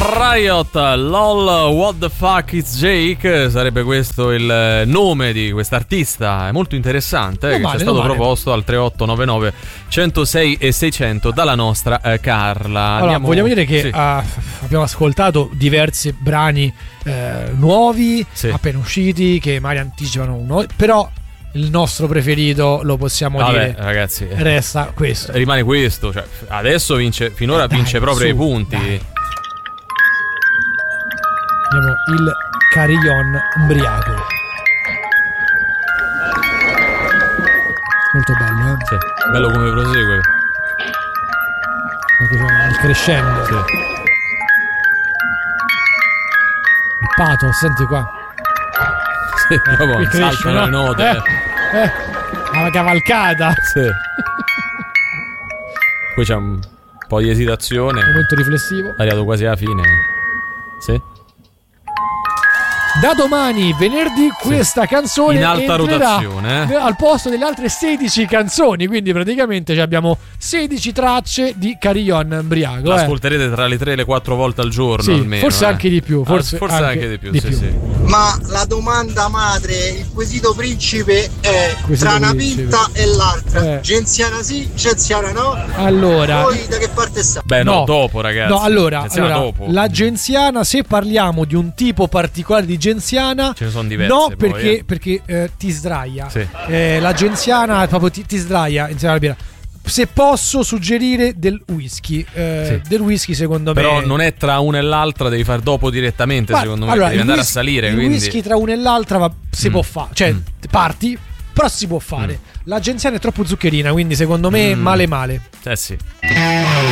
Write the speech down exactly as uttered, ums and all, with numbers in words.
Riot, LOL, what the fuck is Jake? Sarebbe questo il nome di quest'artista molto interessante, eh, che ci è stato proposto al tre otto nove nove uno zero sei e seicento dalla nostra eh, Carla. Allora, Andiamo... vogliamo dire che sì. uh, abbiamo ascoltato diversi brani eh, nuovi, sì. appena usciti, che magari anticipano uno, però il nostro preferito, lo possiamo Vabbè, dire, ragazzi, resta questo. Rimane questo, cioè, adesso vince, finora eh, dai, vince proprio su, i punti. Dai. Abbiamo il Carillon Ubriaco. Molto bello, eh? Sì, bello come prosegue. Il crescendo. Sì. Il pathos, senti qua. Sì, eh, proprio saltano no? le note. Eh, eh, la cavalcata. Sì. Poi c'è un po' di esitazione. Momento riflessivo. Arrivato quasi alla fine. Sì. Da domani, venerdì, questa sì. canzone in alta rotazione eh? al posto delle altre sedici canzoni. Quindi praticamente abbiamo sedici tracce di Carillon Ubriaco. Ascolterete eh. tra le tre e le quattro volte al giorno, sì, almeno. Forse eh. anche di più. Forse, ah, forse anche, anche di più. Di sì, più. Sì. Ma la domanda madre, il quesito principe è quesito tra una principe. pinta e l'altra. Eh. Genziana sì, genziana no. Allora, poi da che parte sta? Beh, no, no dopo, ragazzi. No, allora, allora dopo. la genziana, se parliamo di un tipo particolare di genziana, ce ne sono diverse. No, poi, perché, eh. perché eh, ti sdraia. Sì. Eh, la genziana proprio ti, ti sdraia insieme alla birra. Se posso suggerire del whisky, eh, sì. del whisky secondo Però me. Però non è tra una e l'altra, devi fare dopo direttamente. Ma, secondo me allora, devi andare whisky, a salire. Il quindi... whisky tra una e l'altra va, si mm. può fare, cioè mm. parti, però si può fare. Mm. La genziana è troppo zuccherina, quindi secondo me mm. male male. Eh sì.